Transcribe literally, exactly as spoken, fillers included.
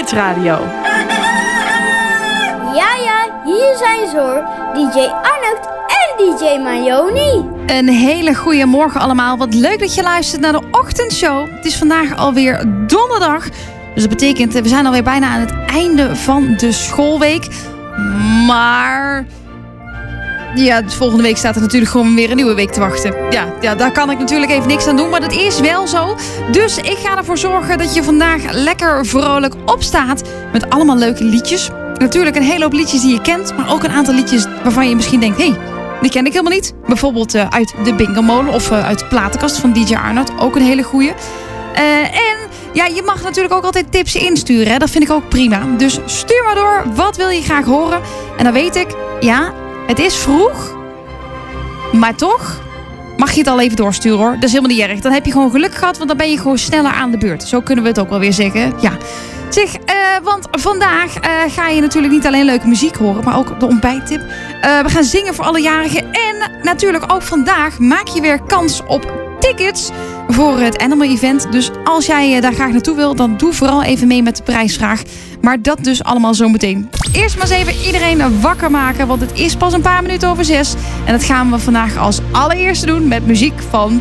Kids Radio. Ja, ja, hier zijn ze hoor. D J Arnold en D J Mayoni. Een hele goede morgen allemaal. Wat leuk dat je luistert naar de ochtendshow. Het is vandaag alweer donderdag. Dus dat betekent, we zijn alweer bijna aan het einde van de schoolweek. Maar ja, dus volgende week staat er natuurlijk gewoon weer een nieuwe week te wachten. Ja, ja, daar kan ik natuurlijk even niks aan doen, maar dat is wel zo. Dus ik ga ervoor zorgen dat je vandaag lekker vrolijk opstaat met allemaal leuke liedjes. Natuurlijk een hele hoop liedjes die je kent, maar ook een aantal liedjes waarvan je misschien denkt, hé, hey, die ken ik helemaal niet. Bijvoorbeeld uh, uit de Bingo Molen of uh, uit de platenkast van D J Arnold. Ook een hele goeie. Uh, en ja, je mag natuurlijk ook altijd tips insturen. Hè? Dat vind ik ook prima. Dus stuur maar door. Wat wil je graag horen? En dan weet ik, ja, het is vroeg. Maar toch mag je het al even doorsturen hoor. Dat is helemaal niet erg. Dan heb je gewoon geluk gehad, want dan ben je gewoon sneller aan de beurt. Zo kunnen we het ook wel weer zeggen. Ja. Zeg, uh, want vandaag uh, ga je natuurlijk niet alleen leuke muziek horen, maar ook de ontbijttip. Uh, we gaan zingen voor alle jarigen. En natuurlijk ook vandaag maak je weer kans op tickets voor het Animal Event. Dus als jij uh, daar graag naartoe wil, dan doe vooral even mee met de prijsvraag. Maar dat dus allemaal zometeen. Eerst maar eens even iedereen wakker maken, want het is pas een paar minuten over zes. En dat gaan we vandaag als allereerste doen met muziek van